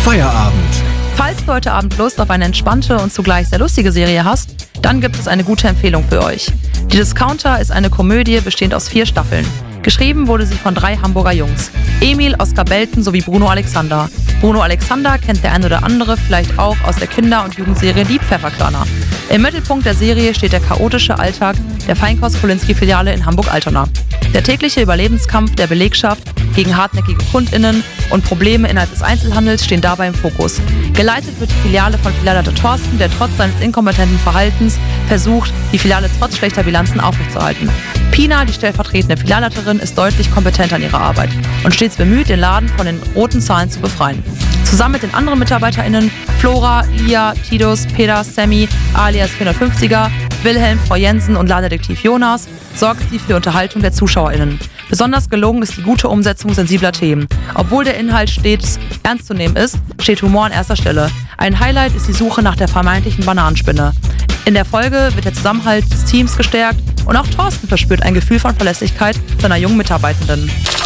Feierabend. Falls du heute Abend Lust auf eine entspannte und zugleich sehr lustige Serie hast, dann gibt es eine gute Empfehlung für euch. Die Discounter ist eine Komödie bestehend aus 4 Staffeln. Geschrieben wurde sie von 3 Hamburger Jungs: Emil, Oskar Belten sowie Bruno Alexander. Bruno Alexander kennt der ein oder andere vielleicht auch aus der Kinder- und Jugendserie Die Pfefferkörner. Im Mittelpunkt der Serie steht der chaotische Alltag der Feinkost-Kolinski-Filiale in Hamburg-Altona. Der tägliche Überlebenskampf der Belegschaft gegen hartnäckige KundInnen und Probleme innerhalb des Einzelhandels stehen dabei im Fokus. Geleitet wird die Filiale von Filialleiter Thorsten, der trotz seines inkompetenten Verhaltens versucht, die Filiale trotz schlechter Bilanzen aufrechtzuerhalten. Pina, die stellvertretende Filialleiterin, ist deutlich kompetenter in ihrer Arbeit und stets bemüht, den Laden von den roten Zahlen zu befreien. Zusammen mit den anderen MitarbeiterInnen Flora, Lia, Tidus, Peter, Sammy, alias 450er, Wilhelm, Frau Jensen und Ladendetektiv Jonas sorgt sie für Unterhaltung der ZuschauerInnen. Besonders gelungen ist die gute Umsetzung sensibler Themen. Obwohl der Inhalt stets ernst zu nehmen ist, steht Humor an erster Stelle. Ein Highlight ist die Suche nach der vermeintlichen Bananenspinne. In der Folge wird der Zusammenhalt des Teams gestärkt und auch Thorsten verspürt ein Gefühl von Verlässlichkeit seiner jungen Mitarbeitenden.